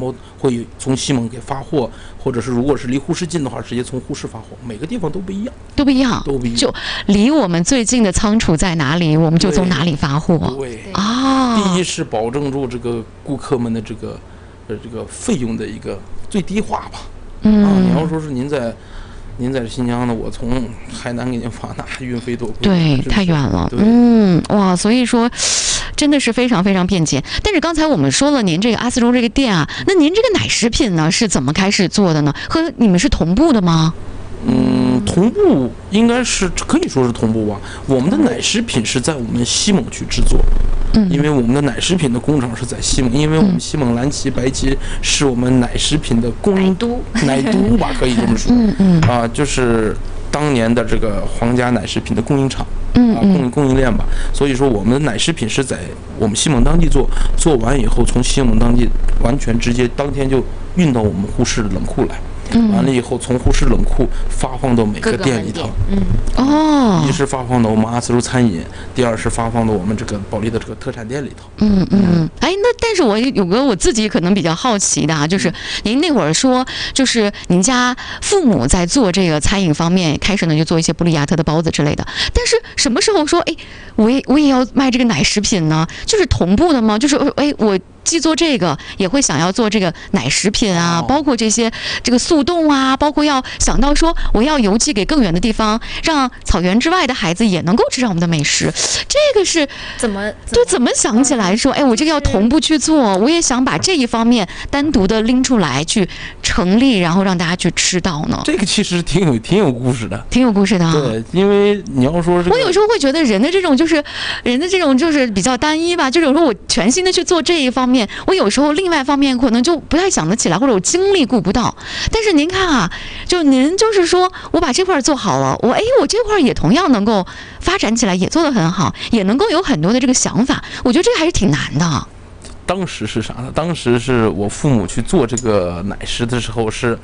包会从西蒙给发货，或者是如果是离呼市近的话，直接从呼市发货，每个地方都不一样， 都不一样，就离我们最近的仓储在哪里，我们就从哪里发货。 对啊， 第一是保证住这个顾客们的这个费用的一个最低化吧。你要说是您在新疆的，我从海南给您发，那运费多贵， 对，太远了。哇，所以说真的是非常非常便捷。但是刚才我们说了，您这个阿斯中这个店啊，那您这个奶食品呢是怎么开始做的呢？和你们是同步的吗？ 同步应该是可以说是同步吧。我们的奶食品是在我们西蒙去制作，因为我们的奶食品的工厂是在西蒙，因为我们西蒙蓝旗白旗是我们奶食品的奶都吧，可以这么说。就是当年的这个皇家奶食品的供应厂，供应链吧。所以说我们的奶食品是在我们西蒙当地做完以后，从西蒙当地完全直接当天就运到我们呼市的冷库来。完了以后，从呼市冷库发放到每个店里头。一是发放到我们阿斯洲餐饮，第二是发放到我们这个保利的这个特产店里头。 那但是我有个我自己可能比较好奇的就是您那会儿说，就是您家父母在做这个餐饮方面，开始呢就做一些布里亚特的包子之类的。但是什么时候说，我也要卖这个奶食品呢？就是同步的吗？就是我既做这个，也会想要做这个奶食品啊，包括这个速冻啊，包括要想到说我要邮寄给更远的地方，让草原之外的孩子也能够吃上我们的美食。这个是怎么想起来说，我这个要同步去做，我也想把这一方面单独的拎出来去成立，然后让大家去吃到呢？ 这个其实挺有故事的， 对， 因为你要说我有时候会觉得人的这种就是比较单一吧，就是有时候我全心的去做这一方面，我有时候另外方面可能就不太想得起来，或者我精力顾不到。但是您看啊，就您就是说我把这块做好了，我这块也同样能够发展起来，也做得很好，也能够有很多的这个想法，我觉得这个还是挺难的。 当时是啥呢？当时是我父母去做这个奶食的时候，是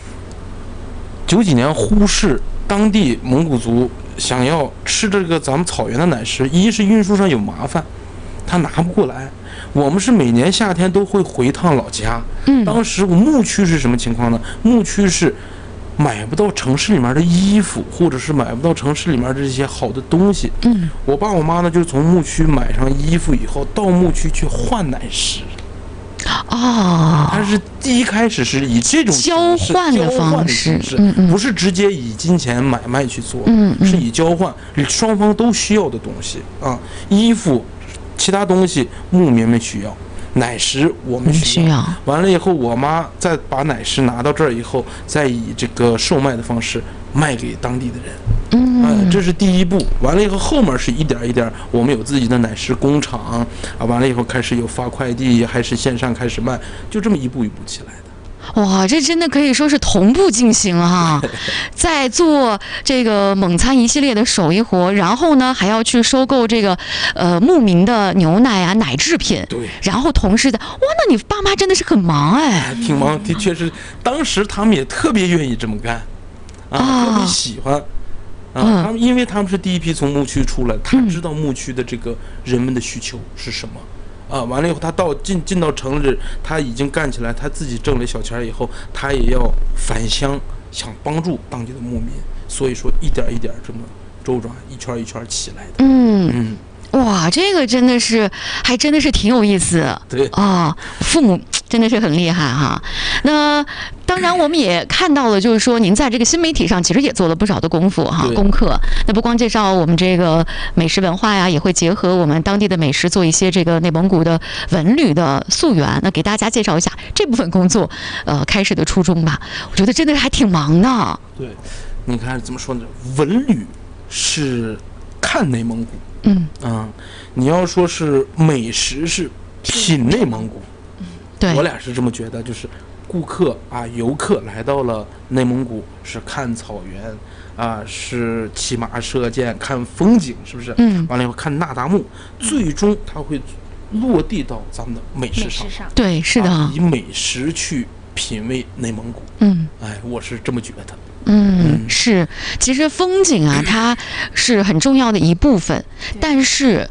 90几年呼市当地蒙古族想要吃这个咱们草原的奶食，一是运输上有麻烦，他拿不过来。我们是每年夏天都会回趟老家。当时我牧区是什么情况呢？牧区是买不到城市里面的衣服，或者是买不到城市里面的这些好的东西。我爸我妈呢，就是从牧区买上衣服以后，到牧区去换奶食。但是第一开始是以这种交换的方式， 不是直接以金钱买卖去做，是以交换双方都需要的东西啊，衣服。其他东西牧民们需要，奶食我们需要。完了以后，我妈再把奶食拿到这儿以后，再以这个售卖的方式卖给当地的人。这是第一步。完了以后，后面是一点一点，我们有自己的奶食工厂啊。完了以后开始有发快递，还是线上开始卖，就这么一步一步起来的。 哇，这真的可以说是同步进行哈，在做这个蒙餐一系列的手艺活，然后呢还要去收购这个牧民的牛奶啊奶制品， 对， 然后同时的那你爸妈真的是很忙挺忙，的确是，当时他们也特别愿意这么干特别喜欢他们因为他们是第一批从牧区出来，他知道牧区的这个人们的需求是什么。完了以后，他进到城里，他已经干起来，他自己挣了小钱以后，他也要返乡，想帮助当地的牧民，所以说一点一点这么周转，一圈一圈起来的。 哇，这个真的是挺有意思。 对父母真的是很厉害哈。那当然我们也看到了，就是说您在这个新媒体上其实也做了不少的功夫功课。那不光介绍我们这个美食文化呀，也会结合我们当地的美食，做一些这个内蒙古的文旅的溯源。那给大家介绍一下这部分工作开始的初衷吧。我觉得真的还挺忙的。 对，你看怎么说呢？文旅是看内蒙古。你要说是美食是品内蒙古。 对， 我俩是这么觉得，就是顾客游客来到了内蒙古是看草原是骑马射箭看风景，是不是？完了以后看那达慕，最终他会落地到咱们的美食上。 对，是的， 以美食去品味内蒙古。我是这么觉得。是， 其实风景它是很重要的一部分，但是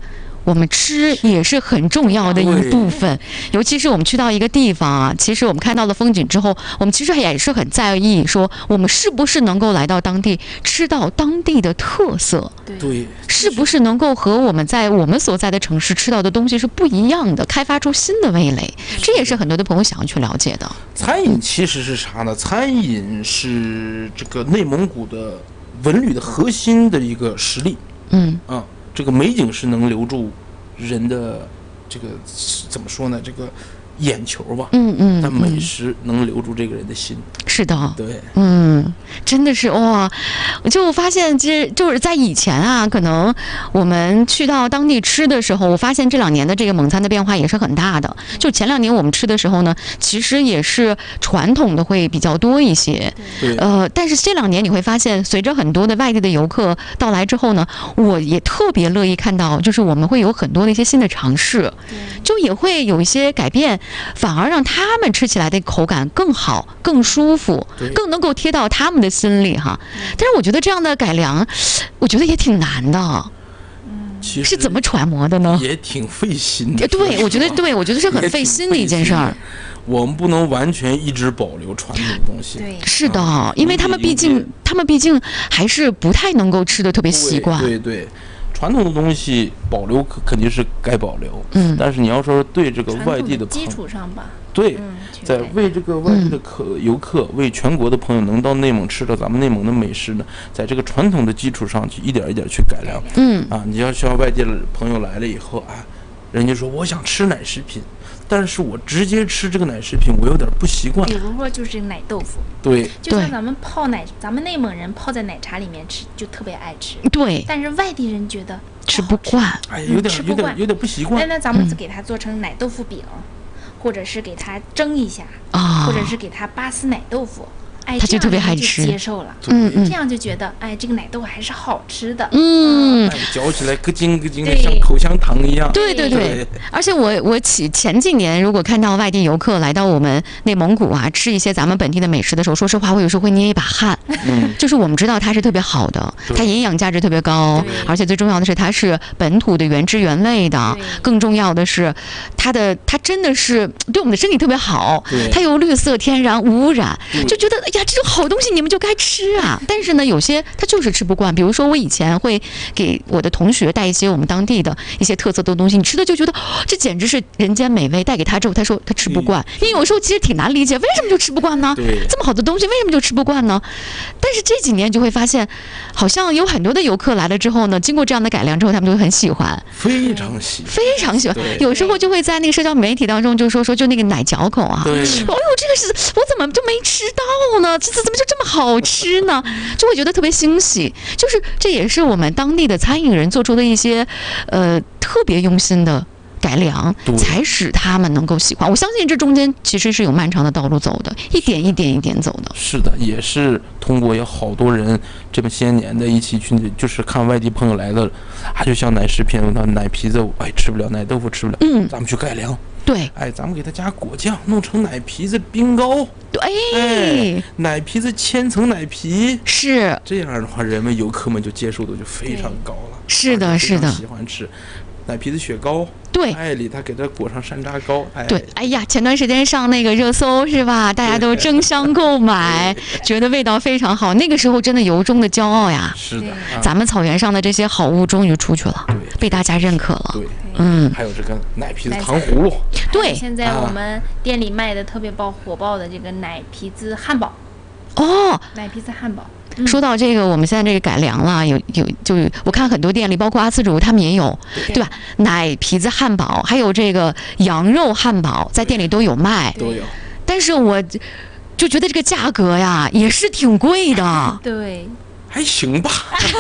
我们吃也是很重要的一部分，尤其是我们去到一个地方啊，其实我们看到了风景之后，我们其实也是很在意说，我们是不是能够来到当地吃到当地的特色， 对， 是不是能够和我们在我们所在的城市吃到的东西是不一样的，开发出新的味蕾，这也是很多的朋友想要去了解的。 餐饮其实是啥呢？餐饮是这个内蒙古的文旅的核心的一个实力。这个美景是能留住人的这个怎么说呢？这个眼球吧。但美食能留住这个人的心。 是的， 对， 真的是哇！我就发现，其实就是在以前啊，可能我们去到当地吃的时候，我发现这2年的这个蒙餐的变化也是很大的。就前2年我们吃的时候呢，其实也是传统的会比较多一些。但是这2年你会发现，随着很多的外地的游客到来之后呢，我也特别乐意看到，就是我们会有很多的一些新的尝试，就也会有一些改变，反而让他们吃起来的口感更好、更舒服，更能够贴到他们的心里哈。但是我觉得这样的改良，我觉得也挺难的。是怎么揣摩的呢？ 也挺费心的。 对，我觉得是很费心的一件事儿。 我们不能完全一直保留传统的东西。 对， 是的，因为他们毕竟还是不太能够吃的特别习惯。 对。传统的东西保留肯定是该保留，但是你要说对这个外地的朋友基础上吧， 对，在为这个外地的游客，为全国的朋友能到内蒙吃到咱们内蒙的美食呢，在这个传统的基础上去一点一点去改良。你要需要外地的朋友来了以后啊，人家说我想吃奶食品，但是我直接吃这个奶食品我有点不习惯。 比如说就是奶豆腐， 对， 就像咱们泡奶，咱们内蒙人泡在奶茶里面吃就特别爱吃， 对， 但是外地人觉得吃不惯， 有点不习惯。 那咱们给它做成奶豆腐饼，或者是给它蒸一下，或者是给它拔丝奶豆腐。他就特别爱吃， 接受了，这样就觉得，这个奶豆还是好吃的， 嚼起来咯吱咯吱的，像口香糖一样。 对。而且我前几年如果看到外地游客来到我们内蒙古啊，吃一些咱们本地的美食的时候，说实话，我有时候会捏一把汗。就是我们知道它是特别好的，它营养价值特别高，而且最重要的是它是本土的原汁原味的，更重要的是它真的是对我们的身体特别好，它有绿色、天然、无污染，就觉得这种好东西你们就该吃啊！但是呢，有些他就是吃不惯。比如说，我以前会给我的同学带一些我们当地的一些特色的东西，你吃的就觉得这简直是人间美味。带给他之后，他说他吃不惯。因为有时候其实挺难理解，为什么就吃不惯呢？这么好的东西，为什么就吃不惯呢？但是这几年就会发现，好像有很多的游客来了之后呢，经过这样的改良之后，他们就会很喜欢， 非常喜欢。 有时候就会在那个社交媒体当中就说就那个奶嚼口啊，哎呦，这个是我怎么就没吃到呢？这怎么就这么好吃呢？就会觉得特别欣喜，就是这也是我们当地的餐饮人做出的一些特别用心的改良，才使他们能够喜欢。我相信这中间其实是有漫长的道路走的，一点一点走的。 是的，也是通过有好多人这么些年的一起去，就是看外地朋友来的，就像奶食品，奶皮子吃不了，奶豆腐吃不了，咱们去改良。 对， 咱们给他加果酱，弄成奶皮子冰糕。 对， 奶皮子千层奶皮， 是这样的话，游客们就接受度就非常高了。 是的， 喜欢吃奶皮子雪糕。 对， 里他给它裹上山楂糕。 对，前段时间上那个热搜是吧？大家都争相购买，觉得味道非常好。那个时候真的由衷的骄傲呀！ 是的， 咱们草原上的这些好物终于出去了，被大家认可了。 对，还有这个奶皮子糖葫芦。 对， 现在我们店里卖的特别火爆的这个奶皮子汉堡。奶皮子汉堡。 说到这个，我们现在这个改良了，就我看很多店里，包括阿斯主他们也有，对吧？奶皮子汉堡，还有这个羊肉汉堡，在店里都有卖， 都有。 但是我就觉得这个价格呀，也是挺贵的。 对。 还行吧，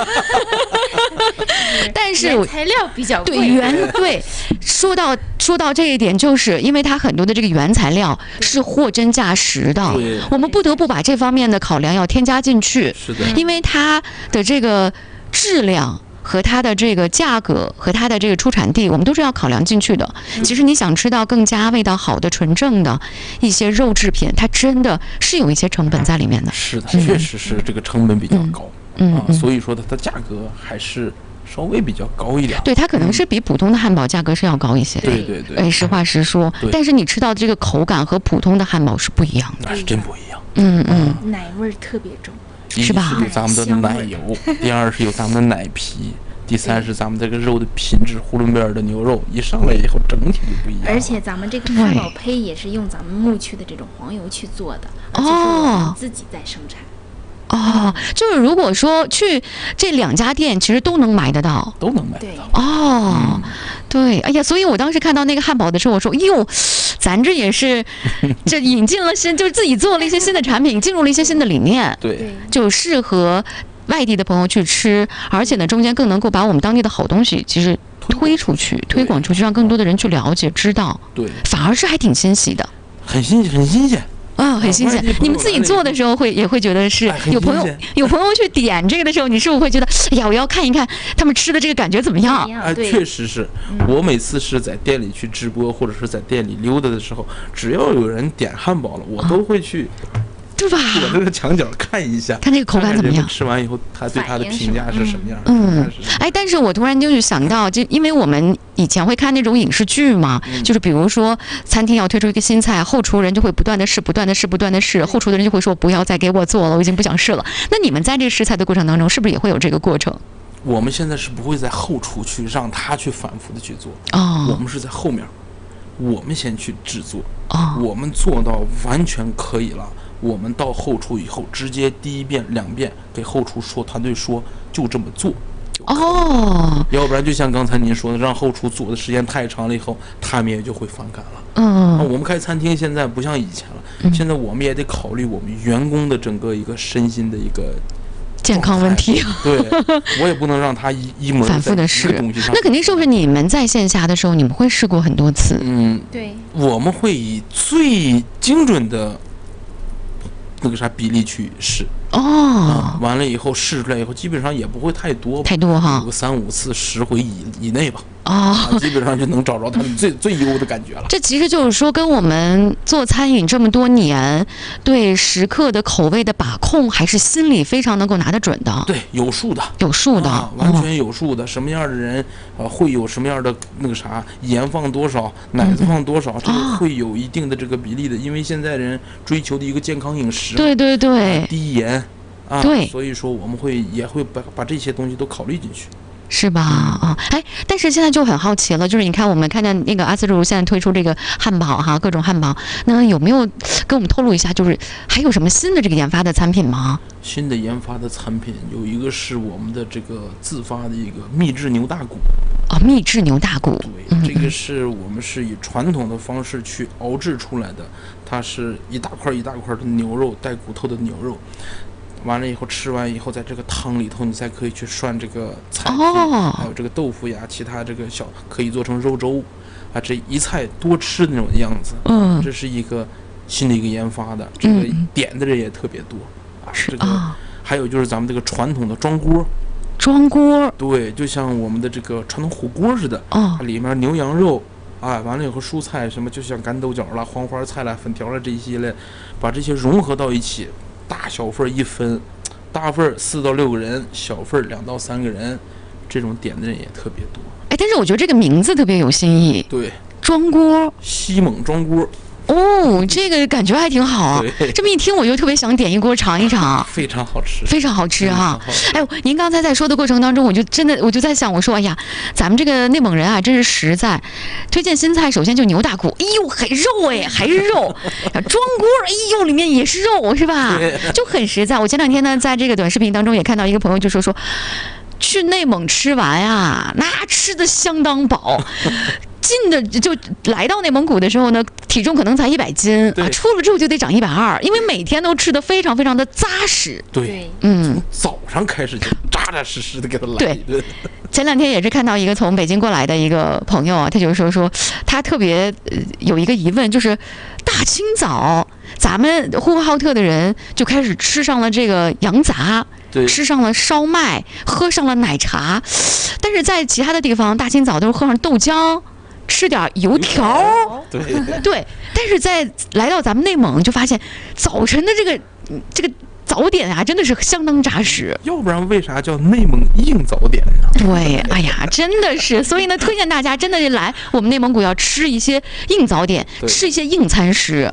但是原材料比较贵。 对，说到这一点，就是因为它很多的这个原材料是货真价实的，我们不得不把这方面的考量要添加进去。 是的， 因为它的这个质量和它的这个价格和它的这个出产地，我们都是要考量进去的。其实你想吃到更加味道好的纯正的一些肉制品，它真的是有一些成本在里面的。 是的，确实是这个成本比较高。所以说它的价格还是稍微比较高一点。 对，它可能是比普通的汉堡价格是要高一些。 对对对。 实话实说，但是你吃到这个口感和普通的汉堡是不一样的。 那是真不一样。 奶味儿特别重， 是吧？ 一是有咱们的奶油，第二是有咱们的奶皮。第三是咱们这个肉的品质，呼伦贝尔的牛肉一上来以后，整体就不一样。 而且咱们这个汉堡胚也是用咱们牧区的这种黄油去做的，而且是我们自己在生产。 就是如果说去这2家店，其实都能买得到， 都能买得到。 对，哎呀，所以我当时看到那个汉堡的时候，我说，哟，咱这也是这引进了就是自己做了一些新的产品，进入了一些新的理念， 对， 就适合外地的朋友去吃，而且呢，中间更能够把我们当地的好东西其实推出去、推广出去，让更多的人去了解、知道。 对， 反而是还挺欣喜的， 很新鲜。 很新鲜。你们自己做的时候也会觉得是有朋友去点这个的时候，你是不是会觉得，哎呀，我要看一看他们吃的这个感觉怎么样？ 确实是。我每次是在店里去直播，或者是在店里溜达的时候，只要有人点汉堡了，我都会去。 对吧？ 我这个墙角看一下， 看这个口感怎么样？ 吃完以后，他对他的评价是什么样？ 但是我突然就是想到，就因为我们以前会看那种影视剧嘛，就是比如说餐厅要推出一个新菜，后厨人就会不断的试，后厨的人就会说不要再给我做了，我已经不想试了。那你们在这个试菜的过程当中，是不是也会有这个过程？ 我们现在是不会在后厨去让他去反复的去做，我们是在后面，我们先去制作，我们做到完全可以了。我们到后厨以后，直接第1遍、2遍给后厨说，团队说就这么做。要不然就像刚才您说的，让后厨做的时间太长了以后，他们也就会反感了。我们开餐厅现在不像以前了，现在我们也得考虑我们员工的整个一个身心的一个健康问题。 对，我也不能让他一模反复的试。那肯定是不是你们在线下的时候，你们会试过很多次？ 对， 我们会以最精准的那个比例去试。完了以后试出来以后，基本上也不会太多哈，有个3、5次10回以内吧。基本上就能找着它最优的感觉了。 这其实就是说，跟我们做餐饮这么多年，对食客的口味的把控，还是心里非常能够拿得准的。 对，有数的，完全有数的。什么样的人会有什么样的那个盐放多少，奶子放多少，这个会有一定的这个比例的。因为现在人追求的一个健康饮食， 对， 低盐对， 所以说我们也会把这些东西都考虑进去。 是吧？但是现在就很好奇了，就是你看我们看见那个阿斯如现在推出这个汉堡各种汉堡，那有没有跟我们透露一下，就是还有什么新的这个研发的产品吗？ 新的研发的产品有一个是我们的这个自发的一个秘制牛大骨。 秘制牛大骨。 对，这个是我们是以传统的方式去熬制出来的，它是一大块一大块的牛肉，带骨头的牛肉。完了以后，吃完以后，在这个汤里头，你再可以去涮这个菜品，还有这个豆腐呀，其他这个可以做成肉粥，这一菜多吃的那种样子。这是一个新的一个研发的，这个点的人也特别多这个还有就是咱们这个传统的装锅，对，就像我们的这个传统火锅似的，它里面牛羊肉。完了以后，蔬菜什么，就像干豆角啦、黄花菜啦、粉条啦这一些嘞，把这些融合到一起。大小份一分，大份4到6个人，小份2到3个人，这种点的人也特别多。 但是我觉得这个名字特别有新意。 对， 装锅， 西蒙装锅。 这个感觉还挺好。这么一听，我就特别想点一锅尝一尝。 非常好吃， 非常好吃哈！您刚才在说的过程当中，我就在想，我说，哎呀，咱们这个内蒙人真是实在。推荐新菜，首先就牛大骨，很肉还是肉。装锅，里面也是肉，是吧？就很实在。我前2天呢，在这个短视频当中也看到一个朋友就说，去内蒙吃完那吃的相当饱。进的就来到内蒙古的时候呢，体重可能才100斤出了之后就得长120，因为每天都吃的非常非常的扎实。 对，从早上开始就扎扎实实的给他来一顿。 前2天也是看到一个从北京过来的一个朋友他就是说他特别有一个疑问，就是大清早咱们呼和浩特的人就开始吃上了这个羊杂。吃上了烧麦，喝上了奶茶，但是在其他的地方大清早都是喝上豆浆，吃点油条。对，但是在来到咱们内蒙就发现早晨的这个早点啊，真的是相当扎实。 要不然为啥叫内蒙硬早点呢？ 对，哎呀，真的是，所以呢，推荐大家真的是来我们内蒙古要吃一些硬早点，吃一些硬餐食。